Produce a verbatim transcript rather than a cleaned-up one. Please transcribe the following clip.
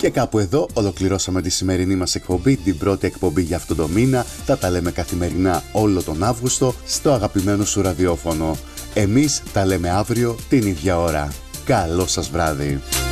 Και κάπου εδώ ολοκληρώσαμε τη σημερινή μας εκπομπή, την πρώτη εκπομπή για αυτόν τον μήνα. Θα τα λέμε καθημερινά όλο τον Αύγουστο στο αγαπημένο σου ραδιόφωνο. Εμείς τα λέμε αύριο την ίδια ώρα. Καλό σας βράδυ.